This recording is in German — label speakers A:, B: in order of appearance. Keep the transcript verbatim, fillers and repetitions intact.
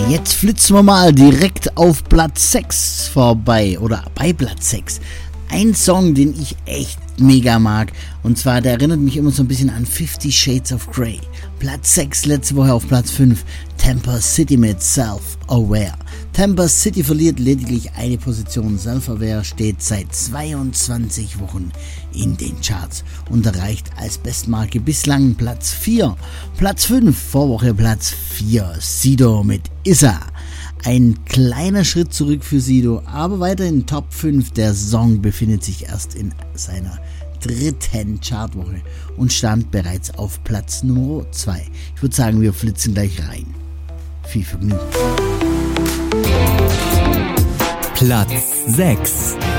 A: Jetzt flitzen wir mal direkt auf Platz sechs vorbei oder bei Platz sechs. Ein Song, den ich echt mega mag, und zwar, der erinnert mich immer so ein bisschen an Fifty Shades of Grey. Platz sechs, letzte Woche auf Platz fünf, Temper City mit Self-Aware. Temper City verliert lediglich eine Position. Self-Aware steht seit zweiundzwanzig Wochen in den Charts und erreicht als Bestmarke bislang Platz vier. Platz fünf, Vorwoche Platz vier, Sido mit Issa. Ein kleiner Schritt zurück für Sido, aber weiterhin Top fünf. Der Song befindet sich erst in seiner dritten Chartwoche und stand bereits auf Platz Nummer zwei. Ich würde sagen, wir flitzen gleich rein. Viel Vergnügen.
B: Platz sechs.